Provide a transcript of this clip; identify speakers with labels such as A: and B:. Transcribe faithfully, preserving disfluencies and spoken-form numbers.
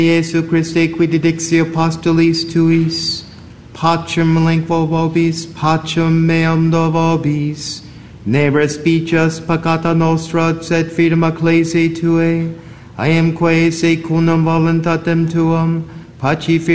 A: Iesu Christe qui didixi apostolis tuis, pacem melenquo vobis, pacem meam do vobis, ne respicias peccata nostra, sed fidem ecclesiae Tuae, I am quae secundum voluntatem Tuam, paci